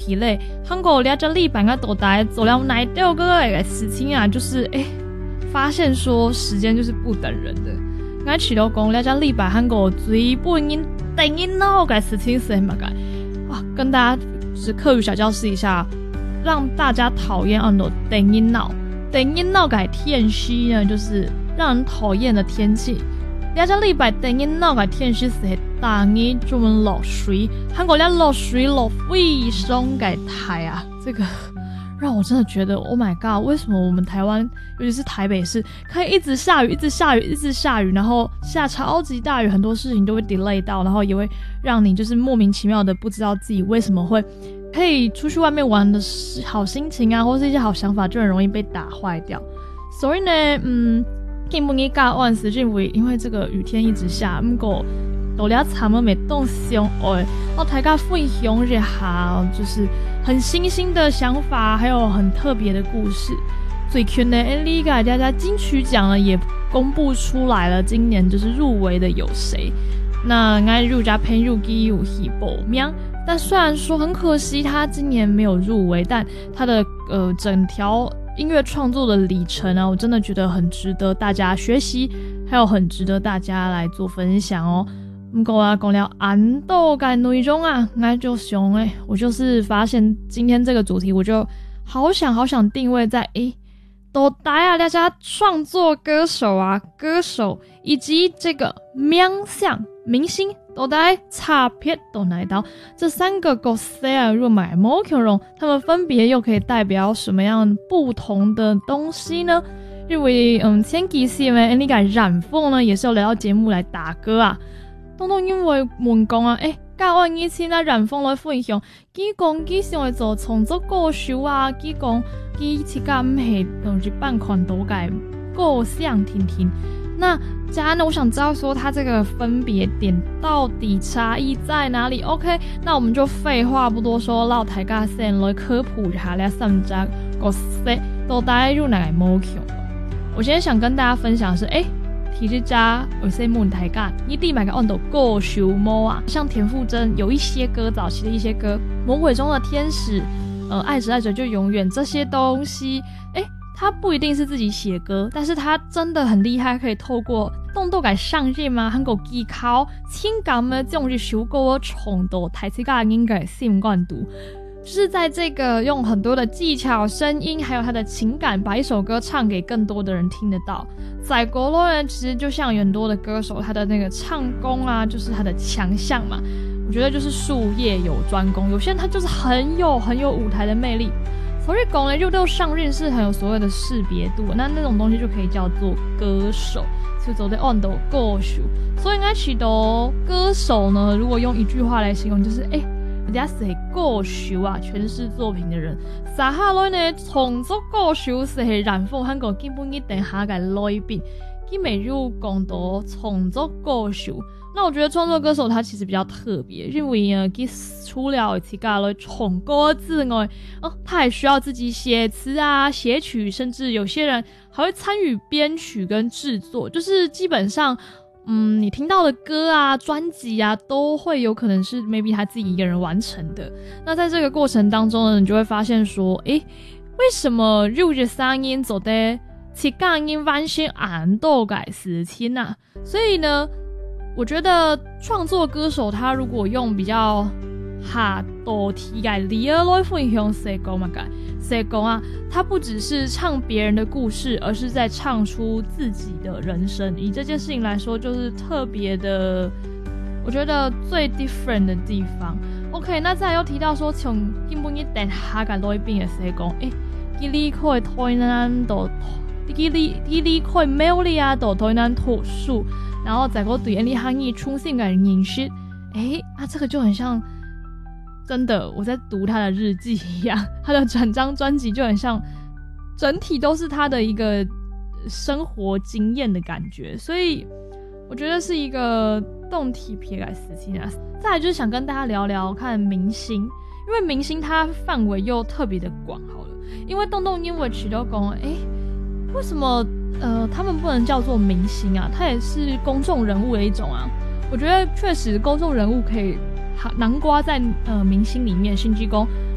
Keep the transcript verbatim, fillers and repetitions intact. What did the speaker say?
题嘞，韩国两家礼拜啊都大做了哪条个个事情啊，就是诶、欸、发现说时间就是不等人的。我起到讲两家礼拜韩国最不应等应闹个事情是什么个？哇，跟大家就是课语小教室一下，让大家讨厌按到等应闹，等应闹个天气呢，就是让人讨厌的天气。两家礼拜等应闹个天气是大雨专门落水，韩国人落水落非常个大啊！这个让我真的觉得 ，Oh my god， 为什么我们台湾，尤其是台北市，可以一直下雨，一直下雨，一直下雨，然后下超级大雨，很多事情都会 delay 到，然后也会让你就是莫名其妙的不知道自己为什么会可以出去外面玩的好心情啊，或是一些好想法，就很容易被打坏掉。所以呢，嗯。根本伊教万是因为因为这个雨天一直下，不过到了他们没动相爱，然后大家分享一下就是很新兴的想法，还有很特别的故事。最近呢 ，N L 大家金曲奖呢也公布出来了，今年就是入围的有谁？那爱入家偏入基有喜报名，但虽然说很可惜他今年没有入围，但他的呃整条音乐创作的里程啊，我真的觉得很值得大家学习，还有很值得大家来做分享哦。不过啊，讲了安豆的内容啊，那就想诶，我就是发现今天这个主题，我就好想好想定位在诶，都大家大家创作歌手啊，歌手以及这个面向明星。都在差别都来到这三个角色啊，若买某形容，他们分别又可以代表什么样不同的东西呢？因为嗯，前几期呢，你个染风呢也是有来到节目来打歌啊。东东因为问讲啊，诶，教我以前在染风来分享，佢讲佢想会做创作歌手啊，佢讲佢自家唔系同日版款多嘅歌想听听。那嘉安呢？我想知道说它这个分别点到底差异在哪里 ？OK， 那我们就废话不多说，让大家先来科普一下，来三只角色都带入哪个模型。我今天想跟大家分享的是，哎，提这家有些问大家，你第买个按到歌手模啊，像田馥甄有一些歌，早期的一些歌，《魔鬼中的天使》，呃，爱着爱着就永远这些东西，哎。他不一定是自己写歌，但是他真的很厉害，可以透过动作感上任嘛，很有技巧，情感呢用一首歌创作台词嘅音嘅性感度，就是在这个用很多的技巧、声音，还有他的情感，把一首歌唱给更多的人听得到。在国内呢，其实就像有很多的歌手，他的那个唱功啊，就是他的强项嘛。我觉得就是术业有专攻，有些人他就是很有很有舞台的魅力。所以讲呢，就都上任是很有所谓的识别度，那那种东西就可以叫做歌手，就走在按到歌手。所以应该起到歌手呢，如果用一句话来形容，就是哎，人家是歌手啊，诠释作品的人。撒下来呢，创作歌手是染风韩国基本一定下个类别，佢每日讲到创作歌手。那我觉得创作歌手他其实比较特别，因为呢，佢除了自己来创歌之外，哦，他还需要自己写词啊、写曲，甚至有些人还会参与编曲跟制作。就是基本上，嗯，你听到的歌啊、专辑啊，都会有可能是 maybe 他自己一个人完成的。那在这个过程当中呢，你就会发现说，诶，为什么入日声音做的自己音完全按到嘅事情啊？所以呢。我觉得创作歌手他如果用比较下多题嘅理儿来分享谁讲嘛嘅谁讲啊，他不只是唱别人的故事，而是在唱出自己的人生。以这件事情来说，就是特别的，我觉得最 different 的地方。OK， 那再来又提到说，从根本一等下嘅来宾嘅谁讲，诶，佢离开台南到，佢离佢离开苗栗啊到台南读书。然后再过对人哋行业出现嘅认识，诶，啊，这个就很像真的我在读他的日记一样，他的整张专辑就很像整体都是他的一个生活经验的感觉，所以我觉得是一个动体撇来事情啊。再来就是想跟大家聊聊看明星，因为明星他范围又特别的广，好了，因为动动因为曲都讲，诶，为什么？呃，他们不能叫做明星啊，他也是公众人物的一种啊。我觉得确实公众人物可以南瓜在呃明星里面，甚至讲